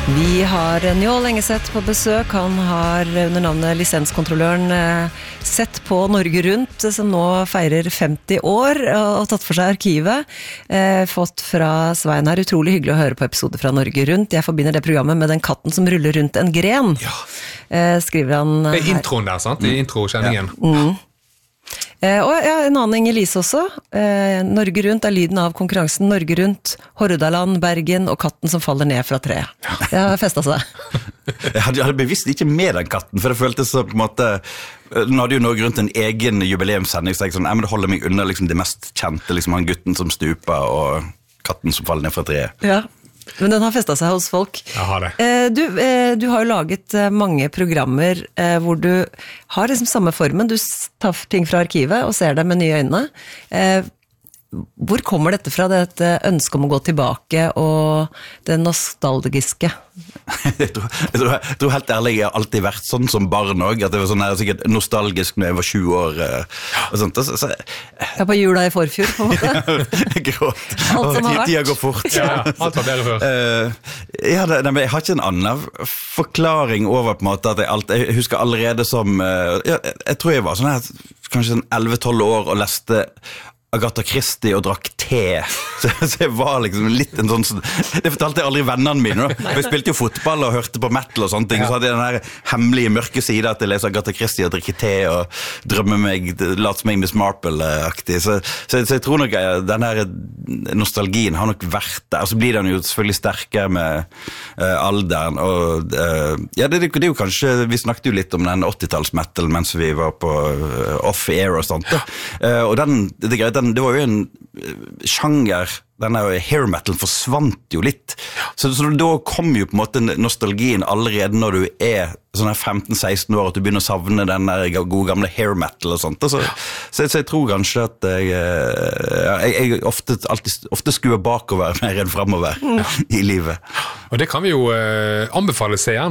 Vi har Njål Engeseth på besøk. Han har under navnet Lisenskontrolløren sett på Norge Rundt, som nå feirer 50 år, og tatt for seg arkivet. Fått fra Svein her, utrolig hyggelig å høre på episoder fra Norge Rundt. Jeg forbinder det programmet med den katten som ruller rundt en gren. Ja. Skriver han her. Det introen der, sant? I intro-kjenningen. Ja. Og ja, en annen Inger Lise også. Norge Rundt lyden av konkurransen Norge Rundt, Hordaland, Bergen og katten som faller ned fra treet. Det har festet seg. Jeg hadde bevisst ikke med den katten, for det føltes så på en måte. Nå hadde jo Norge Rundt en egen jubileumssending, så jeg sånn, men det holder meg under liksom, det mest kjente, liksom han gutten som stuper og katten som faller ned fra treet. Ja. Men den har festet seg hos folk. Jeg har det. Du har jo laget mange programmer hvor du har liksom samme formen. Du tar ting fra arkivet og ser det med nye øyne. Hvor kommer dette fra, dette ønsket om å gå tilbake og det nostalgiske? Jeg tror helt ærlig jeg har alltid vært sånn som barn også, at det var sånn her, sikkert nostalgisk når jeg var 20 år og sånt. Ja, på jula i forfjor, på en måte. Jeg gråt. Alt som har vært. Tida går fort. Ja, alt var bedre før. Jeg har ikke en annen forklaring over på en måte at jeg husker allerede som, jeg tror jeg var sånn her, kanskje 11-12 år og leste Agatha Christie og drakk te, så jeg var liksom litt en sånn, det fortalte jeg aldri vennene mine, for jeg spilte jo fotball og hørte på metal og sånne ting, så hadde jeg den her hemmelige mørke siden at jeg leser Agatha Christie og drikker te og drømmer meg, later meg Miss Marple-aktig, så jeg tror nok den her nostalgien har nok vært der, og så blir den jo selvfølgelig sterkere med alderen, og ja, det er jo kanskje, vi snakket jo litt om den 80-talls-metal mens vi var på off-air og sånt, og det var jo en sjanger, denne hair metal forsvant jo litt, så da kom jo på en måte nostalgien allerede når du er sånn her 15-16 år, at du begynner å savne den der gode gamle hair metal og sånt, så jeg tror kanskje at jeg ofte skuer bakover mer enn fremover i livet. Og det kan vi jo anbefale seeren